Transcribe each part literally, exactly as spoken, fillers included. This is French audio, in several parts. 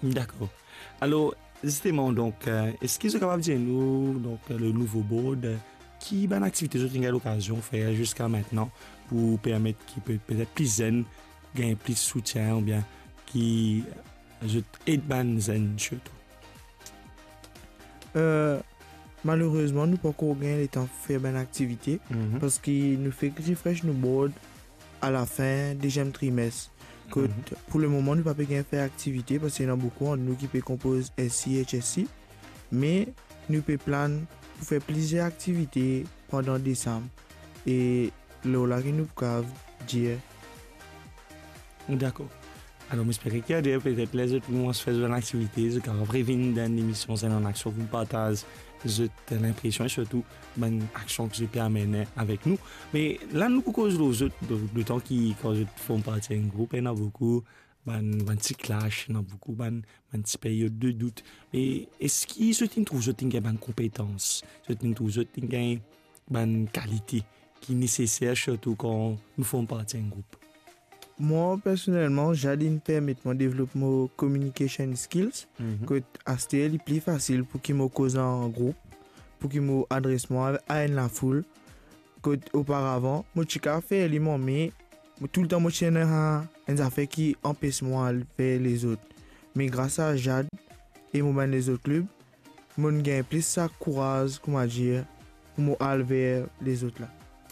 D'accord. Alors, justement, donc, euh, est-ce qu'ils sont capables de dire nous, donc, euh, le nouveau board, euh, qui bonne activité vous avez l'occasion de faire jusqu'à maintenant pour permettre qu'il peut peut-être plus zen, gagner plus de soutien ou bien qui je aide ban zen surtout. Euh, malheureusement, nous pas encore gagné le temps de faire une activité Mhm. parce qu'il nous fait refresh nos board à la fin du deuxième trimestre. Que Mhm. Pour le moment, nous ne pouvons pas faire activité parce qu'il y en a beaucoup de nous qui peut composer S I H S I. Mais nous pouvons plan pour faire plusieurs activités pendant décembre. Et là, que nous pouvons dire. D'accord. Alors, j'espère qu'il y a des- peut-être les autres moments se faire une activité, ce qu'on prévient d'une émission, c'est une action, vous partagez l'impression et surtout une action que je peux amener avec nous. Mais là, nous, pour cause de autres, le temps qui, quand je fais partie d'un groupe, il y en a beaucoup, un petit clash, il y en a beaucoup, un petit période de doute. Mais est-ce qu'il se trouve que vous avez une compétence, se trouve que vous avez une qualité qui est nécessaire, surtout quand nous faisons partie d'un groupe? Moi, personnellement, j'adine permettre mon développement communication skills, Mhm. que à ce est plus facile pour qu'il me cause en groupe, pour qu'il me adresse moi à la foule, que auparavant, moi, je suis fait les mots, mais tout le temps, moi, je suis un affaire qui empêche moi de faire les autres. Mais grâce à Jade et moi, les autres clubs, moi, je gagne plus ça courage, comment dire, pour moi aller vers les autres là.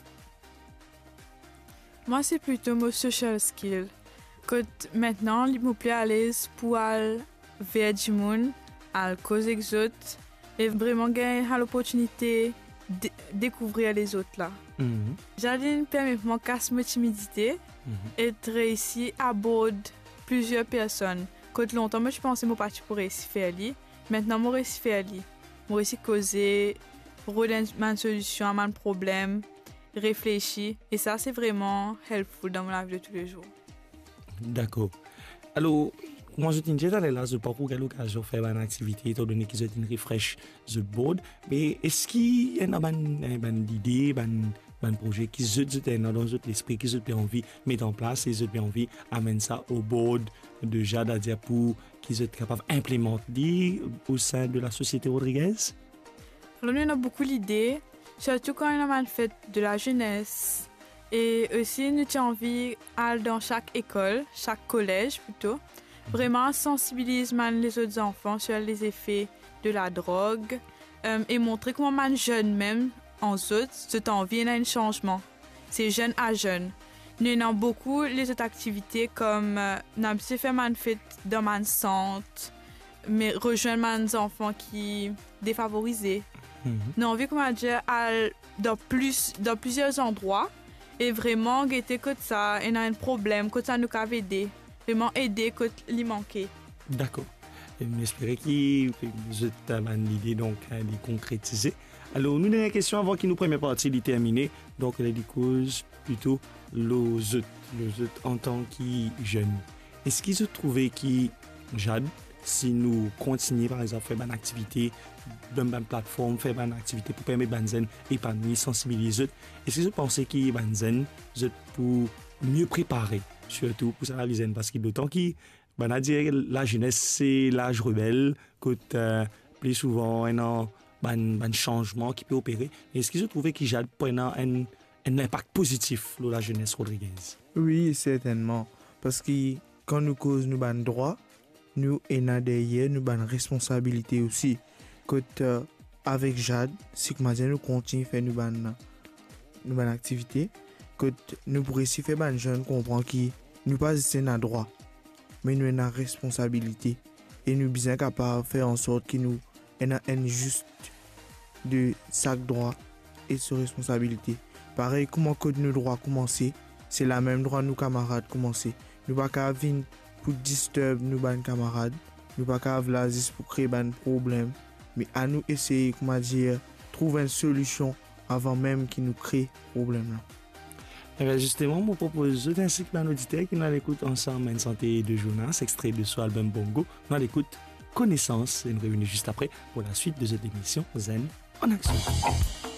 Moi, c'est plutôt mon social skill. Que maintenant, je me plaît à l'aise pour aller vers du monde, à causer des autres, et vraiment gagner l'opportunité de découvrir les autres là. Mhm. Jardine permet de casser ma timidité Mhm. et de réussir à aborder plusieurs personnes. Quand longtemps, moi, je pensais que je parti pour réussir à faire ça. Maintenant, je réussis à faire ça. Je réussis à causer, redonner une solution à mon problème, réfléchir. Et ça, c'est vraiment helpful dans ma vie de tous les jours. D'accord. Alors, moi, je t'ai allé là, je n'ai pas eu l'occasion de faire une activité, étant donné que je t'ai refresh the board. Mais est-ce qu'il y a une idée, un projet qui est dans votre esprit, qui vous envie de mettre en place et vous envie d'amener ça au board de Jade Adia pour qu'ils soient capables d'implémenter au sein de la société Rodriguez? Alors, nous, on a beaucoup d'idées, surtout quand on a fait de la jeunesse. Et aussi, nous avons envie d'aller dans chaque école, chaque collège plutôt, vraiment sensibiliser les autres enfants sur les effets de la drogue euh, et montrer comment les jeunes même, en autres, ont envie d'un changement. C'est jeune à jeune. Nous avons beaucoup les autres activités comme euh, nous avons fait une fête dans mon centre, mais rejoindre les enfants qui sont défavorisés. Mm-hmm. Nous avons envie, comment dire, aller dans, plus, dans plusieurs endroits et vraiment guetter que ça, et a un problème, que ça nous a aidé. Vraiment aider quand il manquait. D'accord. J'espère que vous avez l'idée donc de concrétiser. Alors, nous avons une question avant que nous première partie est terminée. Donc, elle dit cause plutôt les autres, les autres en tant que jeunes. Est-ce qu'ils se trouvaient qui, Jade, si nous continuons par exemple à faire une activité dans une plateforme, faire une activité pour permettre aux jeunes épanouir, sensibiliser les autres, est-ce que vous pensez que les jeunes pour mieux préparer, surtout pour ça les jeunes, parce qu'il d'autant que ben, à dire, la jeunesse c'est l'âge rebelle, que euh, plus souvent il y a un, un, un changement qui peut opérer. Est-ce que vous trouvez que Jade peut avoir un, un impact positif sur la jeunesse Rodriguez? Oui, certainement. Parce que quand nous causons nos ban droits, nous et derrière nous ban responsabilité aussi. Que euh, avec Jade, si nous continuons à faire nos ban nos ban activités, que nous pourrions aussi faire ban jeunes comprendre que nous pas c'est un droit, mais nous avons une responsabilité et nous sommes bien capables de faire en sorte que nous ayons un juste de chaque droit et de responsabilité. Pareil, comment que nos droits commencer, c'est la même droit nous camarades commencer. Nous pas qu'à venir pour disturber nos ban camarades, nous pas qu'à venir juste pour créer un problème, mais à nous essayer, comment dire, trouver une solution avant même qu'ils nous créent problème là. Eh bien justement, je propose ainsi que nos auditeurs qui nous écoutent ensemble une santé de Jonas, extrait de son album Bongo. Nous l'écoute Connaissance et nous revenons juste après pour la suite de cette émission Zen en action.